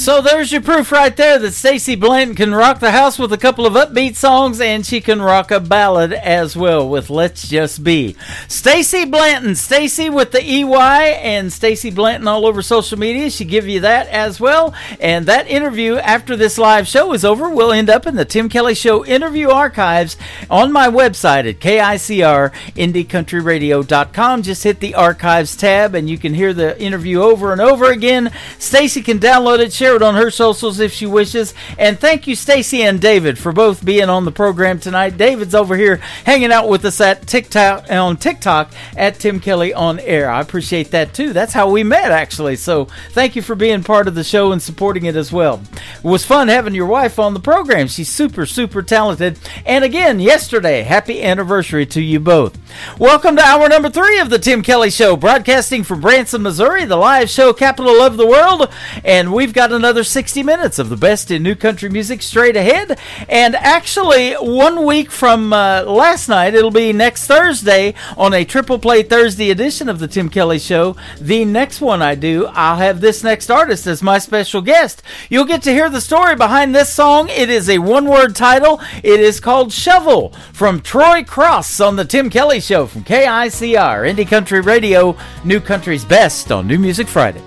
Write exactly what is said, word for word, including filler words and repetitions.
So there's your proof right there that Stacey Blanton can rock the house with a couple of upbeat songs, and she can rock a ballad as well with Let's Just Be. Stacey Blanton, Stacey with the E Y, and Stacey Blanton all over social media. She give you that as well. And that interview after this live show is over will end up in the Tim Kelly Show interview archives on my website at K I C R indie country radio dot com. Just hit the archives tab and you can hear the interview over and over again. Stacey can download it, share it on her socials if she wishes. And thank you, Stacey and David, for both being on the program tonight. David's over here hanging out with us at TikTok on TikTok at Tim Kelly on Air. I appreciate that too. That's how we met, actually. So thank you for being part of the show and supporting it as well. It was fun having your wife on the program. She's super, super talented. And again, yesterday, happy anniversary to you both. Welcome to hour number three of the Tim Kelly Show, broadcasting from Branson, Missouri, the live show capital of the world. And we've got another sixty minutes of the best in new country music straight ahead. And actually, one week from uh, last night, it'll be next Thursday on a triple play Thursday edition of the Tim Kelly Show. The next one I do, I'll have this next artist as my special guest. You'll get to hear the story behind this song. It is a one-word title. It is called Shovel from Troy Cross on the Tim Kelly Show from K I C R, Indie Country Radio, New Country's Best on New Music Friday.